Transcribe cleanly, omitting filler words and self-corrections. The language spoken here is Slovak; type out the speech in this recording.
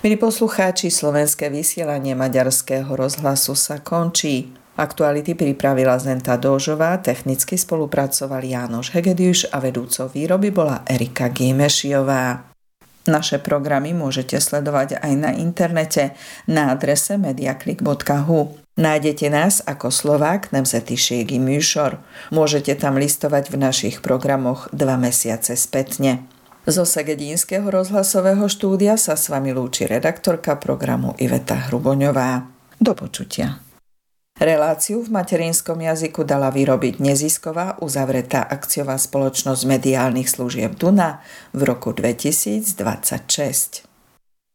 Milí poslucháči, slovenské vysielanie Maďarského rozhlasu sa končí. Aktuality pripravila Zenta Dóžová, technicky spolupracovali Jánoš Hegediuš a vedúcou výroby bola Erika Gímešiová. Naše programy môžete sledovať aj na internete na adrese mediaclick.hu. Nájdete nás ako Slovák Nemzetiségi műsor. Môžete tam listovať v našich programoch 2 mesiace spätne. Zo Segedínskeho rozhlasového štúdia sa s vami lúči redaktorka programu Iveta Hruboňová. Do počutia. Reláciu v materinskom jazyku dala vyrobiť nezisková uzavretá akciová spoločnosť mediálnych služieb Duna v roku 2026.